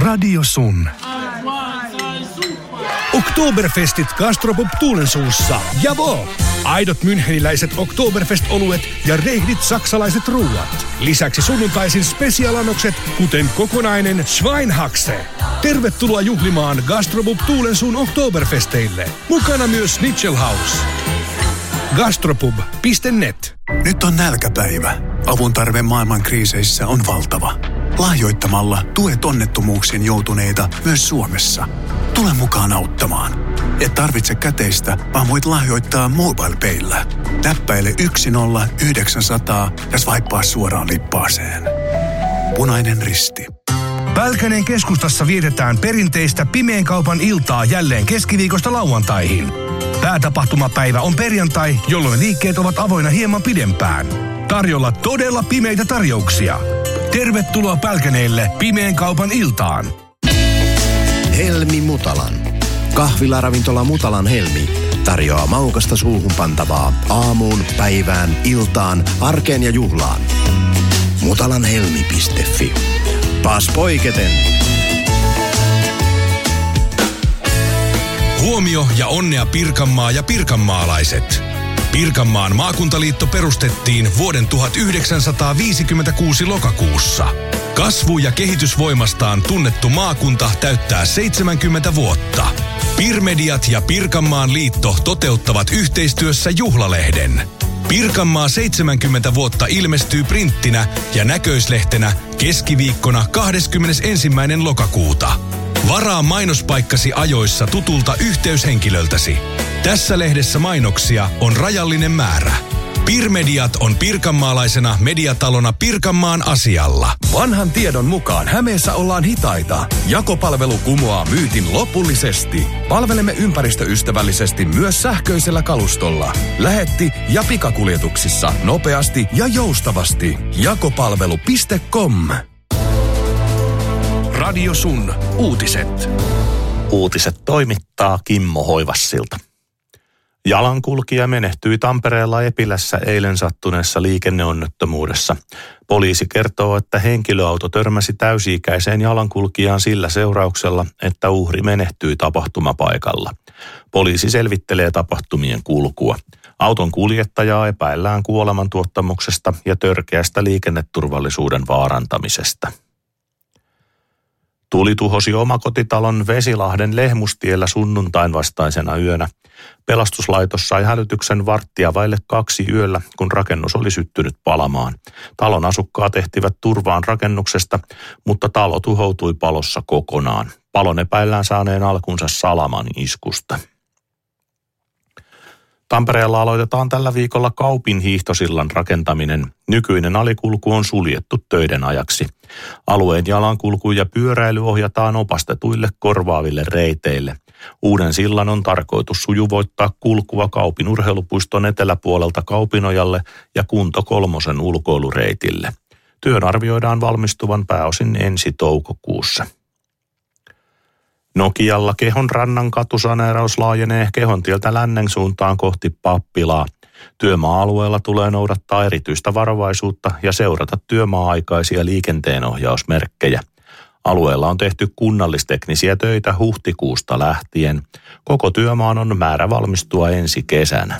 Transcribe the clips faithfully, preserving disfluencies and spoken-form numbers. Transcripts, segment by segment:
Radio Sun. Oktoberfestit Gastropub Tuulensuussa. Javo! Aidot müncheniläiset Oktoberfest-oluet ja rehdit saksalaiset ruuat. Lisäksi sunnuntaisin spesialanokset, kuten kokonainen Schweinhaxe. Tervetuloa juhlimaan Gastropub Tuulensuun Oktoberfesteille. Mukana myös Schnitzelhaus. gastropub piste net. Nyt on nälkäpäivä. Avun tarve maailman kriiseissä on valtava. Lahjoittamalla tuet onnettomuuksiin joutuneita myös Suomessa. Tule mukaan auttamaan. Et tarvitse käteistä, vaan voit lahjoittaa MobilePayllä. Näppäile yksi nolla yhdeksän nolla nolla ja swipea suoraan lippaaseen. Punainen Risti. Pälkäneen keskustassa vietetään perinteistä pimeän kaupan iltaa jälleen keskiviikosta lauantaihin. Päätapahtumapäivä on perjantai, jolloin liikkeet ovat avoinna hieman pidempään. Tarjolla todella pimeitä tarjouksia. Tervetuloa Pälkäneelle pimeän kaupan iltaan. Helmi Mutalan. Kahvilaravintola Mutalan Helmi tarjoaa maukasta suuhun pantavaa aamuun, päivään, iltaan, arkeen ja juhlaan. mutalanhelmi piste fi. Pas poiketen. Huomio ja onnea Pirkanmaa ja pirkanmaalaiset. Pirkanmaan maakuntaliitto perustettiin vuoden tuhatyhdeksänsataaviisikymmentäkuusi lokakuussa. Kasvu- ja kehitysvoimastaan tunnettu maakunta täyttää seitsemänkymmentä vuotta. Pirmediat ja Pirkanmaan liitto toteuttavat yhteistyössä juhlalehden. Pirkanmaa seitsemänkymmentä vuotta ilmestyy printtinä ja näköislehtenä keskiviikkona kahdeskymmenesensimmäinen lokakuuta. Varaa mainospaikkasi ajoissa tutulta yhteyshenkilöltäsi. Tässä lehdessä mainoksia on rajallinen määrä. Pirmediat on pirkanmaalaisena mediatalona Pirkanmaan asialla. Vanhan tiedon mukaan Hämeessä ollaan hitaita. Jakopalvelu kumoaa myytin lopullisesti. Palvelemme ympäristöystävällisesti myös sähköisellä kalustolla. Lähetti- ja pikakuljetuksissa nopeasti ja joustavasti. jakopalvelu piste com. Radio Sun. Uutiset. Uutiset toimittaa Kimmo Hoivassilta. Jalankulkija menehtyi Tampereella Epilässä eilen sattuneessa liikenneonnettomuudessa. Poliisi kertoo, että henkilöauto törmäsi täysi-ikäiseen jalankulkijaan sillä seurauksella, että uhri menehtyi tapahtumapaikalla. Poliisi selvittelee tapahtumien kulkua. Auton kuljettajaa epäillään kuolemantuottamuksesta ja törkeästä liikenneturvallisuuden vaarantamisesta. Tuli tuhosi omakotitalon Vesilahden Lehmustiellä sunnuntain vastaisena yönä. Pelastuslaitos sai hälytyksen varttia vaille kaksi yöllä, kun rakennus oli syttynyt palamaan. Talon asukkaat ehtivät turvaan rakennuksesta, mutta talo tuhoutui palossa kokonaan. Palon epäillään saaneen alkunsa Salaman iskusta. Tampereella aloitetaan tällä viikolla Kaupin hiihtosillan rakentaminen. Nykyinen alikulku on suljettu töiden ajaksi. Alueen jalankulku ja pyöräily ohjataan opastetuille korvaaville reiteille. Uuden sillan on tarkoitus sujuvoittaa kulkua Kaupin urheilupuiston eteläpuolelta Kaupinojalle ja Kunto Kolmosen ulkoilureitille. Työn arvioidaan valmistuvan pääosin ensi toukokuussa. Nokialla Kehonrannan katusaneeraus laajenee Kehontieltä lännen suuntaan kohti Pappilaa. Työmaa-alueella tulee noudattaa erityistä varovaisuutta ja seurata työmaa-aikaisia liikenteenohjausmerkkejä. Alueella on tehty kunnallisteknisiä töitä huhtikuusta lähtien. Koko työmaan on määrä valmistua ensi kesänä.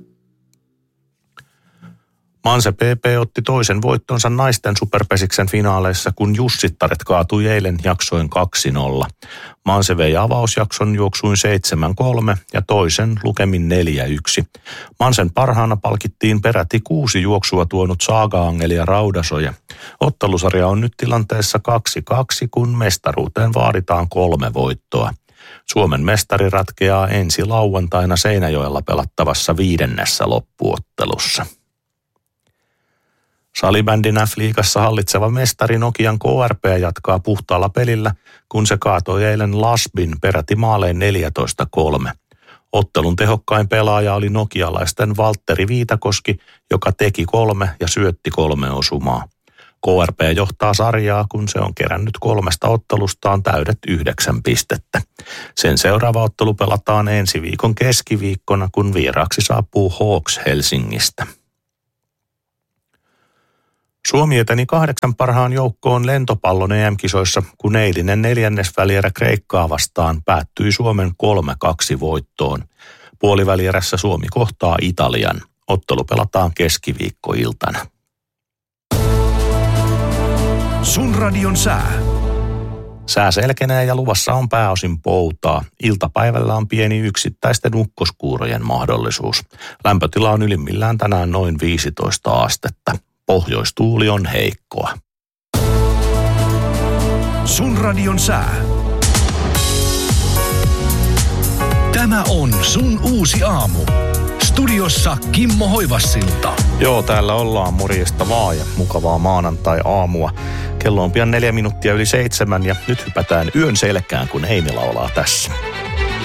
Manse P P otti toisen voittonsa naisten superpesiksen finaaleissa, kun Jussittaret kaatui eilen jaksoin kaksi nolla. Manse vei avausjakson juoksuin seitsemän kolme ja toisen lukemin neljä yksi. Mansen parhaana palkittiin peräti kuusi juoksua tuonut Saaga-Angeli ja Raudasoja. Ottelusarja on nyt tilanteessa kaksi kaksi, kun mestaruuteen vaaditaan kolme voittoa. Suomen mestari ratkeaa ensi lauantaina Seinäjoella pelattavassa viidennessä loppuottelussa. Salibändin F-liigassa hallitseva mestari Nokian K R P jatkaa puhtaalla pelillä, kun se kaatoi eilen Lasbin peräti maalein neljätoista kolme. Ottelun tehokkain pelaaja oli nokialaisten Valtteri Viitakoski, joka teki kolme ja syötti kolme osumaa. K R P johtaa sarjaa, kun se on kerännyt kolmesta ottelustaan täydet yhdeksän pistettä. Sen seuraava ottelu pelataan ensi viikon keskiviikkona, kun vieraaksi saapuu Hawks Helsingistä. Suomi eteni kahdeksan parhaan joukkoon lentopallon E M-kisoissa, kun eilinen neljännesvälierä Kreikkaa vastaan päättyi Suomen kolme kaksi voittoon. Puolivälierässä Suomi kohtaa Italian. Ottelu pelataan keskiviikkoiltana. Sun radion sää. Sää selkenee ja luvassa on pääosin poutaa. Iltapäivällä on pieni yksittäisten ukkoskuurojen mahdollisuus. Lämpötila on ylimmillään tänään noin viisitoista astetta. Pohjoistuuli on heikkoa. Sun radion sää. Tämä on Sun uusi aamu. Studiossa Kimmo Hoivassilta. Joo, täällä ollaan, morjesta vaan ja mukavaa maanantai-aamua. Kello on pian neljä minuuttia yli seitsemän ja nyt hypätään yön selkään, kun Heini laulaa tässä.